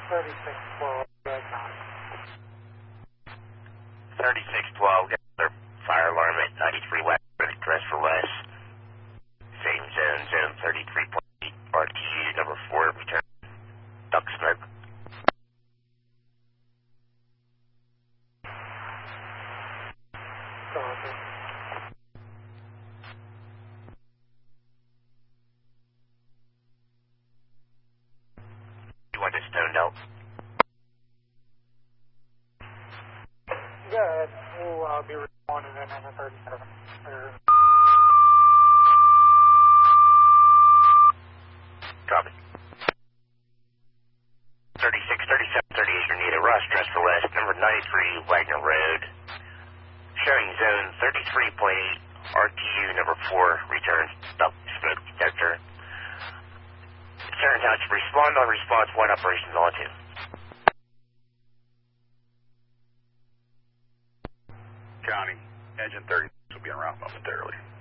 3612, red 3612, got another fire alarm at 93 West, dress for less. Same zone, zone 33.8, RTU number 4, return. Duck smoke. Copy. You want this stoned out? Go ahead. We'll be responding in the 37. Copy. 36, 37, 38, Grenada Rush, dress for less, number 93 Wagner Road. Showing zone 33.8, RTU number 4, return. Duck smoke detector. Center Township, respond on response 1, operations on 2. County, engine 30 will be en route momentarily.